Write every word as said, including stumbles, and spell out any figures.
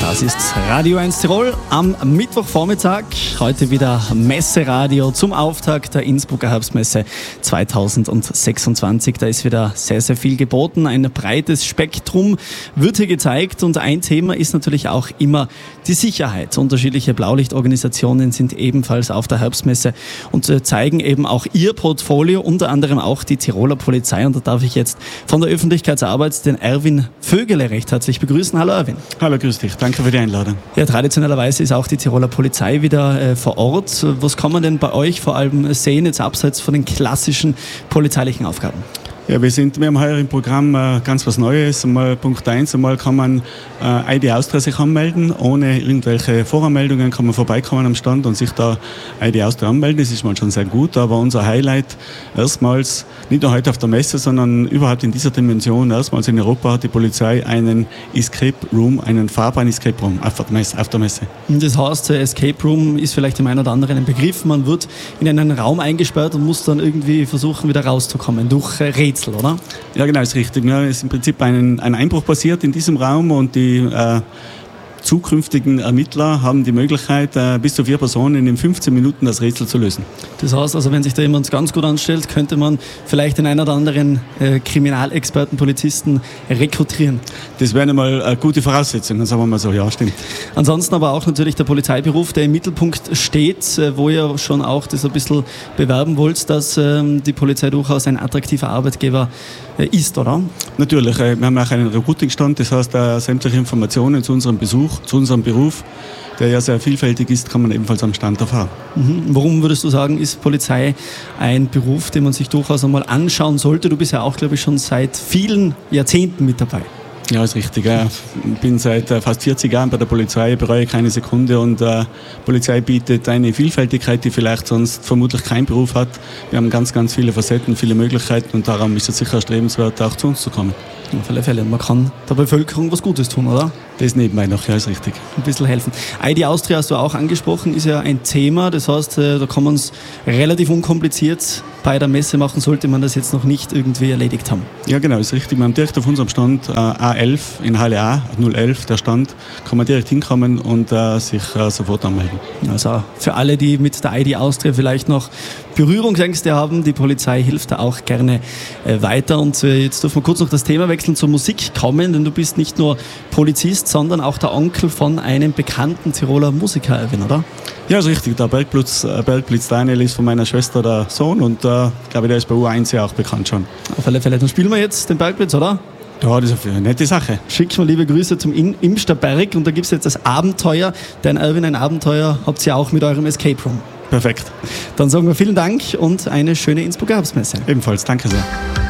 Das ist Radio eins Tirol am Mittwochvormittag. Heute wieder Messeradio zum Auftakt der Innsbrucker Herbstmesse zweitausendsechsundzwanzig. Da ist wieder sehr, sehr viel geboten. Ein breites Spektrum wird hier gezeigt. Und ein Thema ist natürlich auch immer die Sicherheit. Unterschiedliche Blaulichtorganisationen sind ebenfalls auf der Herbstmesse und zeigen eben auch ihr Portfolio, unter anderem auch die Tiroler Polizei. Und da darf ich jetzt von der Öffentlichkeitsarbeit den Erwin Vögele recht herzlich begrüßen. Hallo Erwin. Hallo, grüß dich. Danke für die Einladung. Ja, traditionellerweise ist auch die Tiroler Polizei wieder äh, vor Ort. Was kann man denn bei euch vor allem sehen, jetzt abseits von den klassischen polizeilichen Aufgaben? Ja, wir, sind, wir haben heuer im Programm äh, ganz was Neues. Einmal Punkt eins, einmal kann man äh, I D Austria sich anmelden. Ohne irgendwelche Voranmeldungen kann man vorbeikommen am Stand und sich da I D Austria anmelden. Das ist mal schon sehr gut, aber unser Highlight erstmals, nicht nur heute auf der Messe, sondern überhaupt in dieser Dimension, erstmals in Europa hat die Polizei einen Escape Room, einen fahrbaren Escape Room auf der Messe. Auf der Messe. Das heißt, Escape Room ist vielleicht dem einen oder anderen ein Begriff. Man wird in einen Raum eingesperrt und muss dann irgendwie versuchen, wieder rauszukommen durch Rätsel. Oder? Ja, genau, ist richtig. Ja, es ist im Prinzip ein, ein Einbruch passiert in diesem Raum und die äh, zukünftigen Ermittler haben die Möglichkeit, äh, bis zu vier Personen in fünfzehn Minuten das Rätsel zu lösen. Das heißt also, wenn sich da jemand ganz gut anstellt, könnte man vielleicht den einen oder anderen äh, Kriminalexperten, Polizisten rekrutieren. Das wäre einmal eine gute Voraussetzung, dann sagen wir mal so, ja, stimmt. Ansonsten aber auch natürlich der Polizeiberuf, der im Mittelpunkt steht, äh, wo ihr schon auch das ein bisschen bewerben wollt, dass ähm, die Polizei durchaus ein attraktiver Arbeitgeber äh, ist, oder? Natürlich, äh, wir haben auch einen Recruiting-Stand, das heißt, äh, sämtliche Informationen zu unserem Besuch, zu unserem Beruf, der ja sehr vielfältig ist, kann man ebenfalls am Stand erfahren. Mhm. Warum würdest du sagen, ist Polizei ein Beruf, den man sich durchaus einmal anschauen sollte? Du bist ja auch, glaube ich, schon seit vielen Jahrzehnten mit dabei. Ja, ist richtig. Ich bin seit fast vierzig Jahren bei der Polizei, bereue keine Sekunde und die äh, Polizei bietet eine Vielfältigkeit, die vielleicht sonst vermutlich kein Beruf hat. Wir haben ganz, ganz viele Facetten, viele Möglichkeiten und darum ist es sicher erstrebenswert, auch zu uns zu kommen. Auf alle Fälle. Man kann der Bevölkerung was Gutes tun, oder? Das nebenbei noch, ja, ist richtig. Ein bisschen helfen. I D Austria hast du auch angesprochen, ist ja ein Thema. Das heißt, da kann man es relativ unkompliziert bei der Messe machen, sollte man das jetzt noch nicht irgendwie erledigt haben. Ja, genau, ist richtig. Wir haben direkt auf unserem Stand äh, A elf in Halle A, null elf, der Stand, kann man direkt hinkommen und äh, sich äh, sofort anmelden. Also für alle, die mit der I D Austria vielleicht noch Berührungsängste haben, die Polizei hilft da auch gerne äh, weiter. Und äh, jetzt dürfen wir kurz noch das Thema wechseln, zur Musik kommen, denn du bist nicht nur Polizist, sondern auch der Onkel von einem bekannten Tiroler Musiker, Erwin, oder? Ja, ist richtig. Der Bergblitz, äh, Bergblitz Daniel ist von meiner Schwester der Sohn und äh, ich glaube, der ist bei U eins ja auch bekannt schon. Auf alle Fälle. Dann spielen wir jetzt den Bergblitz, oder? Ja, das ist eine nette Sache. Schick mal liebe Grüße zum Imsterberg und da gibt es jetzt das Abenteuer. Denn Erwin, ein Abenteuer habt ihr auch mit eurem Escape Room. Perfekt. Dann sagen wir vielen Dank und eine schöne Innsbrucker Herbstmesse. Ebenfalls, danke sehr.